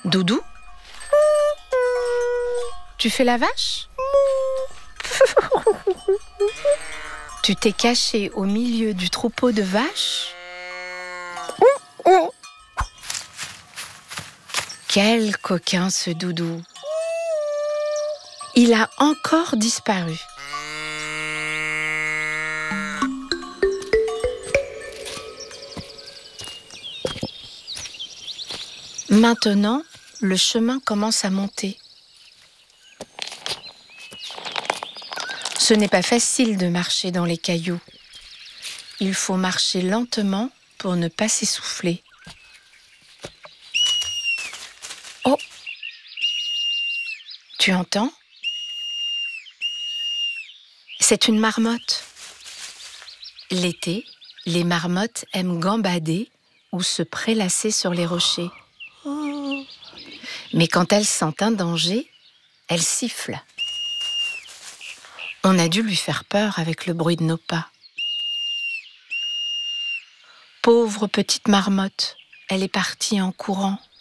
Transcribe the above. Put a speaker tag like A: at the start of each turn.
A: Doudou, tu fais la vache? Tu t'es caché au milieu du troupeau de vaches? Quel coquin ce Doudou! Il a encore disparu. Maintenant, le chemin commence à monter. Ce n'est pas facile de marcher dans les cailloux. Il faut marcher lentement pour ne pas s'essouffler. Oh! Tu entends? C'est une marmotte. L'été, les marmottes aiment gambader ou se prélasser sur les rochers. Mais quand elles sentent un danger, elles sifflent. On a dû lui faire peur avec le bruit de nos pas. Pauvre petite marmotte, elle est partie en courant.